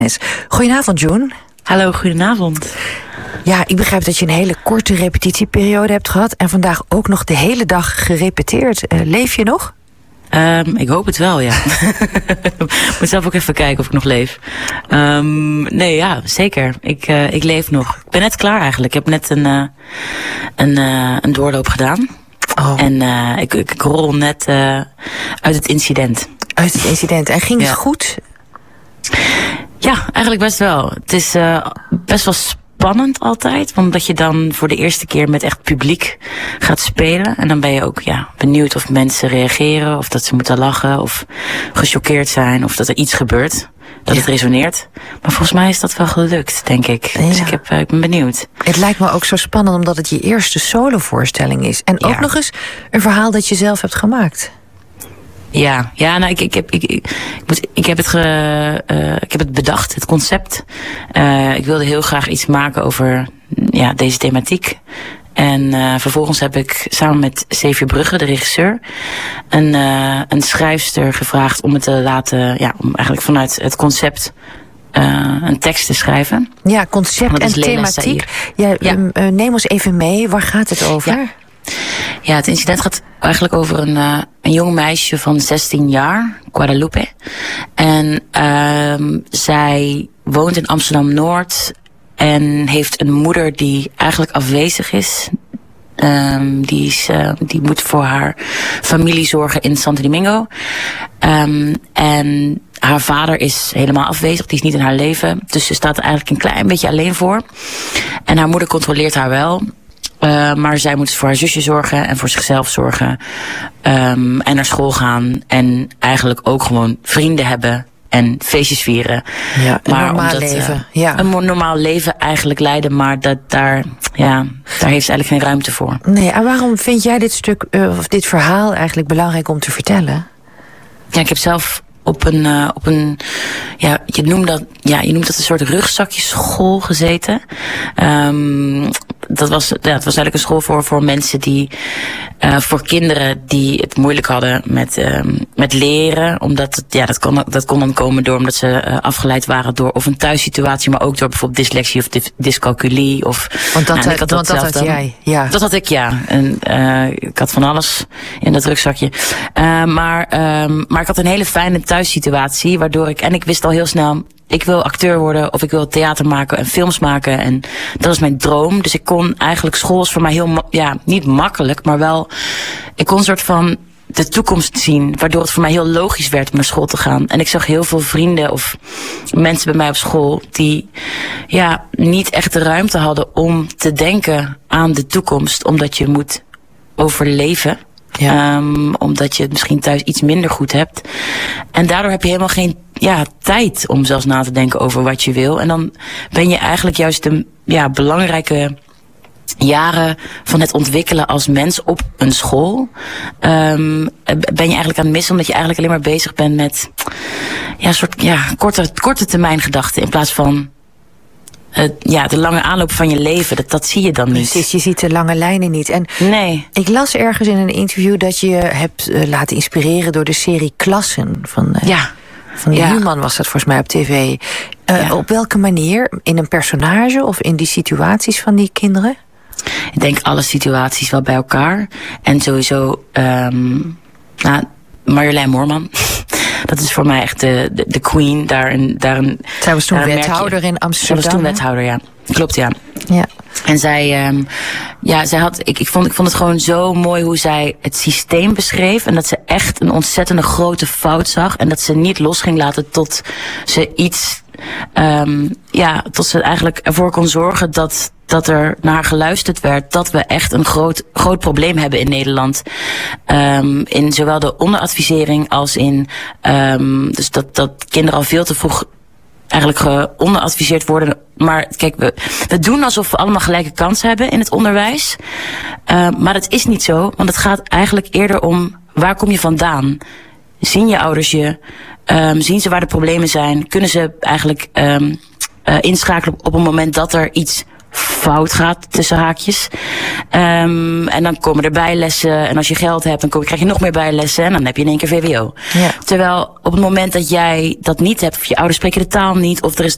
Goedenavond, June. Hallo, goedenavond. Ja, ik begrijp dat je een hele korte repetitieperiode hebt gehad en vandaag ook nog de hele dag gerepeteerd. Leef je nog? Ik hoop het wel, ja. Moet zelf ook even kijken of ik nog leef. Nee, ja, zeker. Ik leef nog. Ik ben net klaar eigenlijk. Ik heb net een doorloop gedaan. Oh. En ik rol net uit het incident. Uit het incident. En ging het goed? Ja, eigenlijk best wel. Het is best wel spannend altijd. Omdat je dan voor de eerste keer met echt publiek gaat spelen. En dan ben je ook benieuwd of mensen reageren. Of dat ze moeten lachen. Of gechoqueerd zijn. Of dat er iets gebeurt. Dat het resoneert. Maar volgens mij is dat wel gelukt, denk ik. Ja. Dus ik ben benieuwd. Het lijkt me ook zo spannend omdat het je eerste solovoorstelling is. En ook nog eens een verhaal dat je zelf hebt gemaakt. Ja, nou, ik heb het bedacht, het concept. Ik wilde heel graag iets maken over deze thematiek. En vervolgens heb ik samen met Xavier Brugge, de regisseur, een schrijfster gevraagd om het te laten, om eigenlijk vanuit het concept een tekst te schrijven. Ja, concept en thematiek. Neem ons even mee, waar gaat het over? Ja, het incident gaat eigenlijk over een jong meisje van 16 jaar, Guadalupe. En zij woont in Amsterdam-Noord en heeft een moeder die eigenlijk afwezig is. Die moet voor haar familie zorgen in Santo Domingo. En haar vader is helemaal afwezig, die is niet in haar leven. Dus ze staat er eigenlijk een klein beetje alleen voor. En haar moeder controleert haar wel. Maar zij moet voor haar zusje zorgen en voor zichzelf zorgen. En naar school gaan. En eigenlijk ook gewoon vrienden hebben. En feestjes vieren. Ja, een normaal leven. Een normaal leven eigenlijk leiden. Maar daar heeft ze eigenlijk geen ruimte voor. Nee, en waarom vind jij dit stuk, of dit verhaal eigenlijk belangrijk om te vertellen? Ja, ik heb zelf op een je noemt dat een soort rugzakjeschool gezeten. Het was eigenlijk een school voor mensen die, voor kinderen die het moeilijk hadden met leren. Omdat dat kon dan komen door omdat ze afgeleid waren door of een thuissituatie, maar ook door bijvoorbeeld dyslexie of dyscalculie. Want dat had jij. Ja. Dat had ik, ja. En ik had van alles in dat rugzakje. Maar ik had een hele fijne thuissituatie, waardoor ik wist al heel snel, ik wil acteur worden of ik wil theater maken en films maken. En dat was mijn droom. Dus ik kon eigenlijk, school is voor mij heel, niet makkelijk, maar wel, ik kon een soort van de toekomst zien, waardoor het voor mij heel logisch werd om naar school te gaan. En ik zag heel veel vrienden of mensen bij mij op school die niet echt de ruimte hadden om te denken aan de toekomst, omdat je moet overleven. Ja. Omdat je het misschien thuis iets minder goed hebt. En daardoor heb je helemaal geen tijd om zelfs na te denken over wat je wil. En dan ben je eigenlijk juist de belangrijke jaren van het ontwikkelen als mens op een school. Ben je eigenlijk aan het missen, omdat je eigenlijk alleen maar bezig bent met korte termijn gedachten in plaats van de lange aanloop van je leven, dat zie je dan niet. Precies, je ziet de lange lijnen niet. En nee. Ik las ergens in een interview dat je hebt laten inspireren door de serie Klassen van Human was dat volgens mij op tv. Op welke manier? In een personage of in die situaties van die kinderen? Ik denk alle situaties wel bij elkaar. En sowieso Marjolein Moorman. Dat is voor mij echt de queen. Zij was toen wethouder in Amsterdam. Zij was toen wethouder, ja. Klopt, ja. Ja. En zij had, ik vond het gewoon zo mooi hoe zij het systeem beschreef. En dat ze echt een ontzettende grote fout zag. En dat ze niet los ging laten tot ze iets, tot ze eigenlijk ervoor kon zorgen dat er naar haar geluisterd werd, dat we echt een groot probleem hebben in Nederland. In zowel de onderadvisering als in dus dat kinderen al veel te vroeg eigenlijk onderadviseerd worden. Maar kijk, we doen alsof we allemaal gelijke kansen hebben in het onderwijs. Maar dat is niet zo, want het gaat eigenlijk eerder om, waar kom je vandaan? Zien je ouders je? Zien ze waar de problemen zijn? Kunnen ze eigenlijk inschakelen op een moment dat er iets fout gaat, tussen haakjes. En dan komen er bijlessen. En als je geld hebt, dan krijg je nog meer bijlessen. En dan heb je in één keer VWO. Ja. Terwijl op het moment dat jij dat niet hebt, of je ouders spreken de taal niet, of er is